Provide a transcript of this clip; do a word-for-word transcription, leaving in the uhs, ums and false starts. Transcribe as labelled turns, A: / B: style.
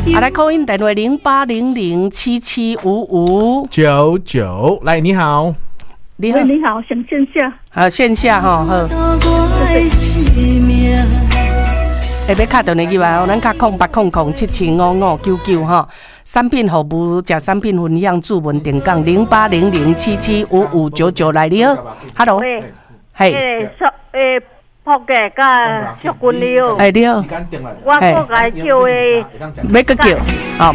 A: 啊，来call in电话零八零零七七五五
B: 九九，来，你好，
C: 你好，你好，想线下，
A: 啊，线下哈，好。下要卡电话进来哦，咱卡空八空空七七五五九九哈。产品服务加产品分享主文定岗零八零零七七五五九九来你好 ，Hello， 嘿，
C: 诶，诶，仆嘅甲淑君你好，
A: 哎你好，
C: 我个个叫诶，
A: 要个叫，哦。